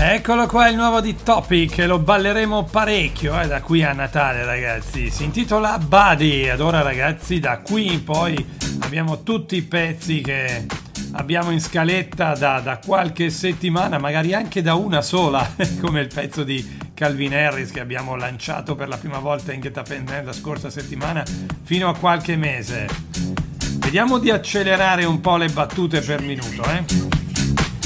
Eccolo qua il nuovo di Topic, lo balleremo parecchio da qui a Natale, ragazzi. Si intitola Buddy. Ed ora, ragazzi, da qui in poi abbiamo tutti i pezzi che abbiamo in scaletta da qualche settimana, magari anche da una sola, come il pezzo di Calvin Harris che abbiamo lanciato per la prima volta in Get Up and Dance la scorsa settimana, fino a qualche mese. Vediamo di accelerare un po' le battute per minuto,